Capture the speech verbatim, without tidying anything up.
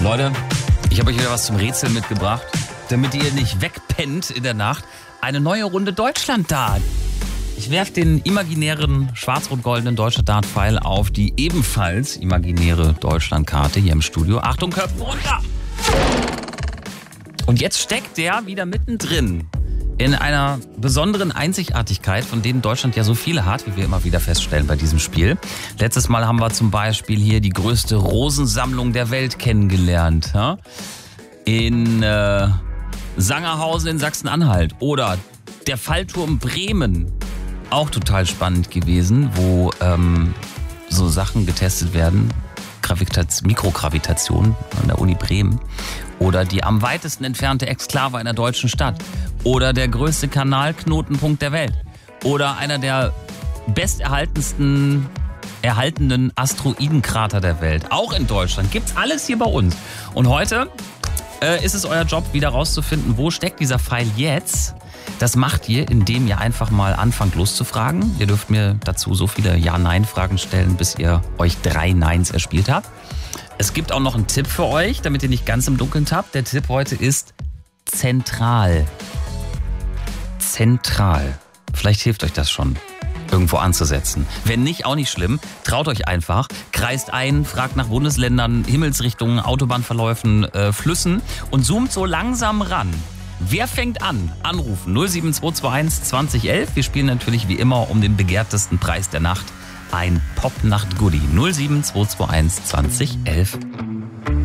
Leute, ich habe euch wieder was zum Rätseln mitgebracht, damit ihr nicht wegpennt in der Nacht. Eine neue Runde Deutschland-Dart. Ich werfe den imaginären schwarz-rot-goldenen Deutschland-Dart-Pfeil auf die ebenfalls imaginäre Deutschland-Karte hier im Studio. Achtung, Köpfe runter! Und jetzt steckt der wieder mittendrin in einer besonderen Einzigartigkeit, von denen Deutschland ja so viele hat, wie wir immer wieder feststellen bei diesem Spiel. Letztes Mal haben wir zum Beispiel hier die größte Rosensammlung der Welt kennengelernt. Ja? In äh, Sangerhausen in Sachsen-Anhalt. Oder der Fallturm Bremen. Auch total spannend gewesen, wo ähm, so Sachen getestet werden. Gravitation, Mikrogravitation an der Uni Bremen. Oder die am weitesten entfernte Exklave einer deutschen Stadt. Oder der größte Kanalknotenpunkt der Welt. Oder einer der besterhaltensten erhaltenen Asteroidenkrater der Welt. Auch in Deutschland. Gibt's alles hier bei uns. Und heute äh, ist es euer Job, wieder rauszufinden, wo steckt dieser Pfeil jetzt. Das macht ihr, indem ihr einfach mal anfangt loszufragen. Ihr dürft mir dazu so viele Ja-Nein-Fragen stellen, bis ihr euch drei Neins erspielt habt. Es gibt auch noch einen Tipp für euch, damit ihr nicht ganz im Dunkeln tappt. Der Tipp heute ist zentral. Zentral. Vielleicht hilft euch das schon, irgendwo anzusetzen. Wenn nicht, auch nicht schlimm. Traut euch einfach. Kreist ein, fragt nach Bundesländern, Himmelsrichtungen, Autobahnverläufen, äh, Flüssen und zoomt so langsam ran. Wer fängt an? Anrufen null sieben zwei zwei eins zwanzig elf. Wir spielen natürlich wie immer um den begehrtesten Preis der Nacht. Ein Popnacht-Goodie. null sieben zwei zwei eins zwanzig elf.